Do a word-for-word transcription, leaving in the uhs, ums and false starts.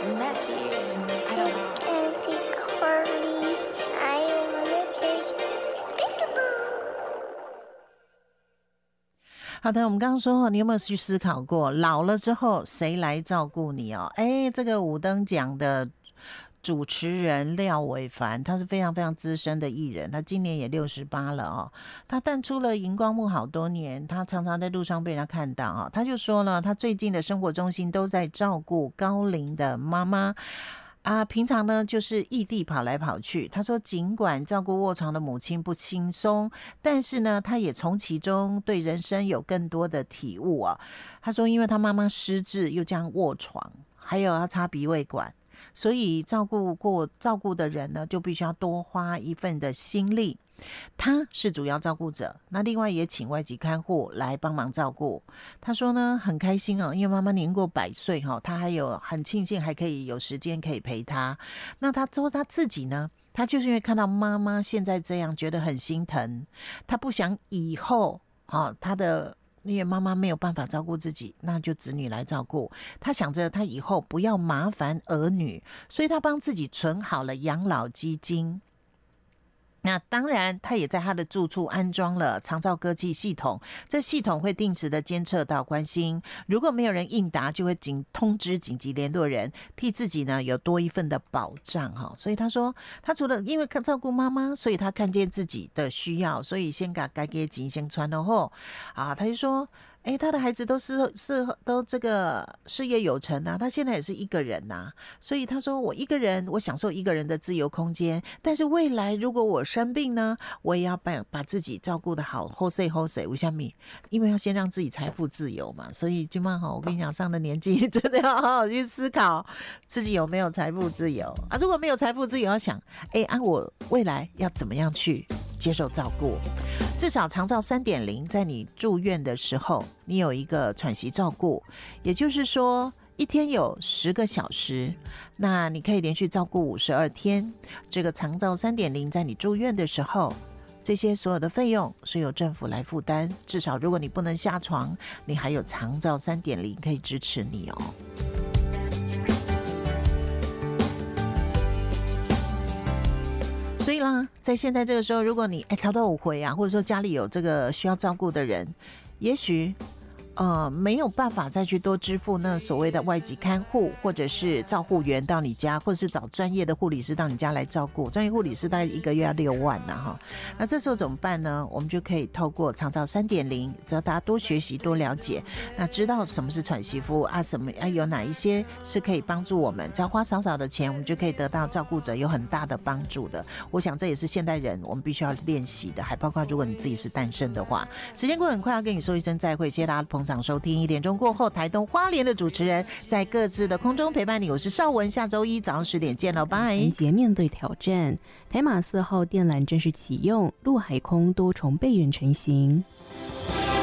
messy and I don't know. Auntie Carly, I wanna take peekaboo. 好的，我们刚刚说，你有没有去思考过，老了之后谁来照顾你哦？哎，这个五灯奖的主持人廖伟凡，他是非常非常资深的艺人，他今年也六十八了哦。他淡出了荧光幕好多年，他常常在路上被人家看到哦。他就说了，他最近的生活重心都在照顾高龄的妈妈。啊，平常呢就是异地跑来跑去。他说，尽管照顾卧床的母亲不轻松，但是呢，他也从其中对人生有更多的体悟啊。他说，因为他妈妈失智又这样卧床，还有要插鼻胃管，所以照顾过照顾的人呢，就必须要多花一份的心力。他是主要照顾者，那另外也请外籍看护来帮忙照顾。他说呢，很开心哦，因为妈妈年过百岁哈，他还有很庆幸还可以有时间可以陪他。那他说他自己呢，他就是因为看到妈妈现在这样，觉得很心疼，他不想以后哈他的。因为妈妈没有办法照顾自己，那就子女来照顾。他想着他以后不要麻烦儿女，所以他帮自己存好了养老基金。那当然他也在他的住处安装了长照歌记系统，这系统会定时的监测到关心，如果没有人应答，就会紧通知紧急联络人，替自己呢有多一份的保障哈。所以他说，他除了因为照顾妈妈，所以他看见自己的需要，所以先把该给钱先传了后啊，他就说。哎，他的孩子都是是都这个事业有成啊，他现在也是一个人呐、啊，所以他说我一个人，我享受一个人的自由空间，但是未来如果我生病呢，我也要把把自己照顾得好，后谁后谁，为什么？因为要先让自己财富自由嘛，所以今晚哈，我跟你讲，上了年纪真的要好好去思考自己有没有财富自由啊，如果没有财富自由，要想，哎啊，我未来要怎么样去接受照顾？至少长照 三点零 在你住院的时候，你有一个喘息照顾，也就是说一天有十个小时，那你可以连续照顾五十二天。这个长照 三点零 在你住院的时候，这些所有的费用是由政府来负担，至少如果你不能下床，你还有长照 三点零 可以支持你哦。所以啦，在现在这个时候，如果你哎超到五回啊，或者说家里有这个需要照顾的人，也许呃没有办法再去多支付那所谓的外籍看护或者是照护员到你家，或者是找专业的护理师到你家来照顾。专业护理师大概一个月要六万呐、啊、哈。那这时候怎么办呢？我们就可以透过长照 三点零， 只要大家多学习多了解，那知道什么是喘息服务啊，什么啊有哪一些是可以帮助我们，只要花少少的钱，我们就可以得到照顾者有很大的帮助的。我想这也是现代人我们必须要练习的，还包括如果你自己是单身的话。时间过得很快，要跟你说一声再会，谢谢大家的捧场收听。一点钟过后，台东花莲的主持人在各自的空中陪伴你，我是邵文，下周一早上十点见了，拜。 春节面对挑战，台马四号电缆正式启用，陆海空多重备援成型。